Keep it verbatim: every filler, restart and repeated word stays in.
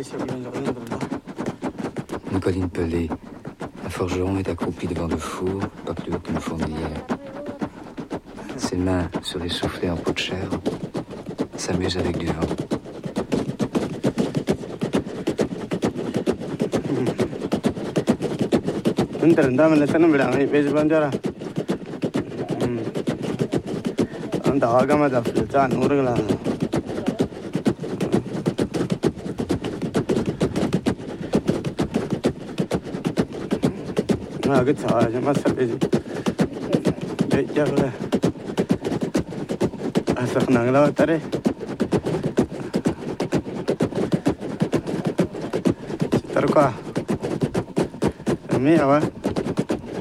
Une colline pelée. Un forgeron est accroupi devant deux fours, pas plus haut qu'une fourmilière. Ses mains, sur les soufflets en peau de chèvre, s'amusent avec du vent. Ah, good time. I must have busy. Yeah, I saw Nangla Tare. Tarka. Me,